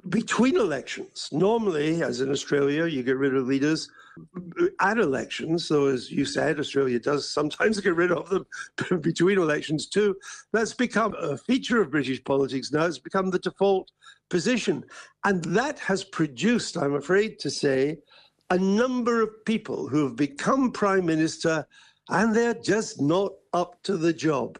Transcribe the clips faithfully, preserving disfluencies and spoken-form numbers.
between elections. Normally, as in Australia, you get rid of leaders at elections. So as you said, Australia does sometimes get rid of them between elections too. That's become a feature of British politics now. It's become the default position. And that has produced, I'm afraid to say, a number of people who have become Prime Minister and they're just not up to the job.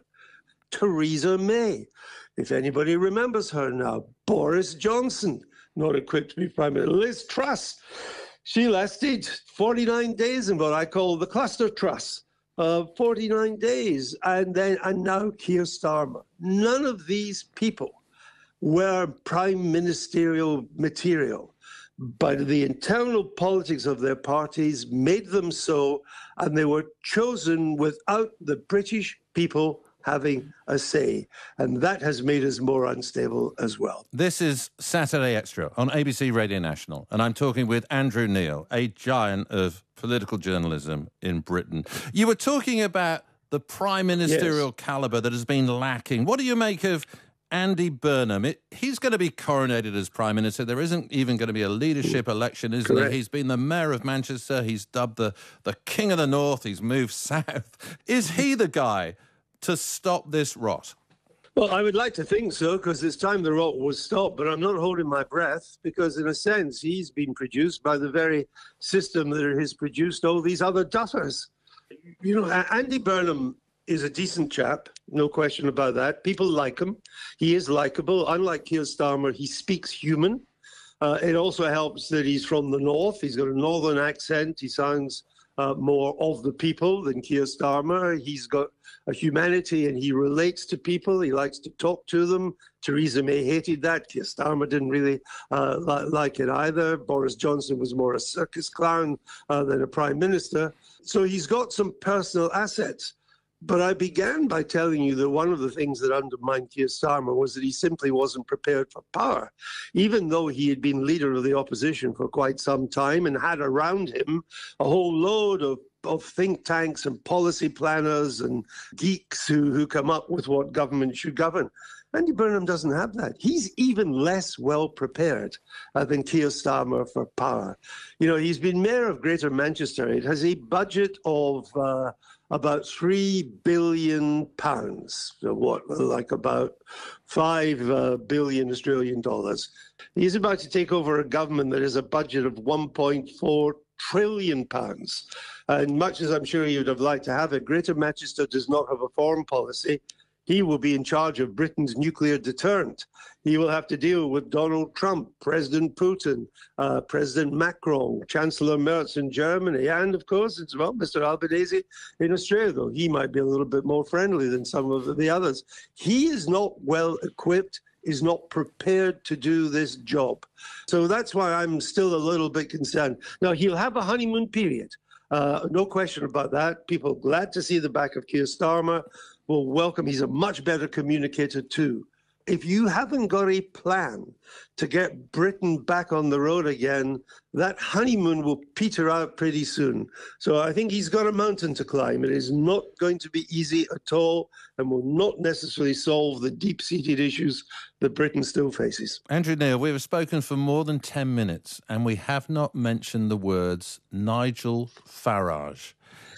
Theresa May, if anybody remembers her now. Boris Johnson, not equipped to be Prime Minister. Liz Truss, she lasted forty-nine days in what I call the cluster truss. Uh, forty-nine days, and then and now Keir Starmer. None of these people were prime ministerial material, but the internal politics of their parties made them so, and they were chosen without the British people having a say. And that has made us more unstable as well. This is Saturday Extra on A B C Radio National, and I'm talking with Andrew Neil, a giant of political journalism in Britain. You were talking about the prime ministerial yes. calibre that has been lacking. What do you make of Andy Burnham? It, he's going to be coronated as Prime Minister. There isn't even going to be a leadership election, isn't Correct. he? He's been the Mayor of Manchester. He's dubbed the, the King of the North. He's moved south. Is he the guy to stop this rot? Well, I would like to think so, because it's time the rot was stopped, but I'm not holding my breath, because in a sense, he's been produced by the very system that has produced all these other duffers. You know, Andy Burnham is a decent chap, no question about that. People like him. He is likable. Unlike Keir Starmer, he speaks human. Uh, it also helps that he's from the north. He's got a northern accent. He sounds uh, more of the people than Keir Starmer. He's got a humanity and he relates to people. He likes to talk to them. Theresa May hated that. Keir Starmer didn't really uh, li- like it either. Boris Johnson was more a circus clown uh, than a prime minister. So he's got some personal assets. But I began by telling you that one of the things that undermined Keir Starmer was that he simply wasn't prepared for power. Even though he had been leader of the opposition for quite some time and had around him a whole load of, of think tanks and policy planners and geeks who, who come up with what government should govern. Andy Burnham doesn't have that. He's even less well prepared uh, than Keir Starmer for power. You know, he's been mayor of Greater Manchester. It has a budget of uh, about three billion pounds, so what, like about five uh, billion Australian dollars. He's about to take over a government that has a budget of one point four trillion pounds. And much as I'm sure he would have liked to have it, Greater Manchester does not have a foreign policy. He will be in charge of Britain's nuclear deterrent. He will have to deal with Donald Trump, President Putin, uh, President Macron, Chancellor Merz in Germany, and, of course, it's, well, Mister Albanese in Australia, though he might be a little bit more friendly than some of the others. He is not well equipped, is not prepared to do this job. So that's why I'm still a little bit concerned. Now, he'll have a honeymoon period. Uh, no question about that. People glad to see the back of Keir Starmer. Will welcome. He's a much better communicator too. If you haven't got a plan to get Britain back on the road again, that honeymoon will peter out pretty soon. So I think he's got a mountain to climb. It is not going to be easy at all and will not necessarily solve the deep-seated issues that Britain still faces. Andrew Neil, we have spoken for more than ten minutes and we have not mentioned the words Nigel Farage.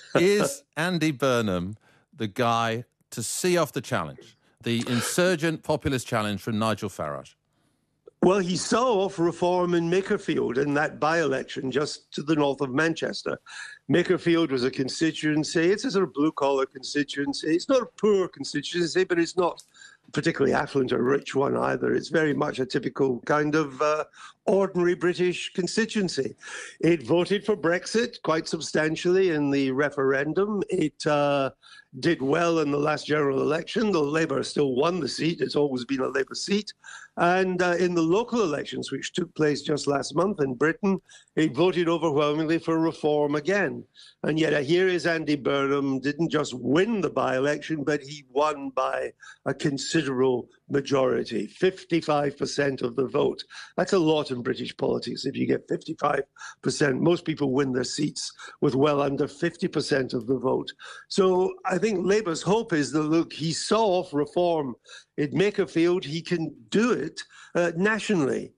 Is Andy Burnham the guy to see off the challenge, the insurgent populist challenge from Nigel Farage? Well, he saw off reform in Makerfield in that by-election just to the north of Manchester. Makerfield was a constituency. It's a sort of blue-collar constituency. It's not a poor constituency, but it's not particularly affluent or rich one either. It's very much a typical kind of uh, ordinary British constituency. It voted for Brexit quite substantially in the referendum. It uh, did well in the last general election. The Labour still won the seat. It's always been a Labour seat. And uh, in the local elections, which took place just last month in Britain, it voted overwhelmingly for reform again. And yet uh, here is Andy Burnham, didn't just win the by-election, but he won by a considerable majority, fifty-five percent of the vote. That's a lot in British politics if you get fifty-five percent. Most people win their seats with well under fifty percent of the vote. So I think Labour's hope is that, look, he saw off reform in Makerfield. He can do it uh, nationally.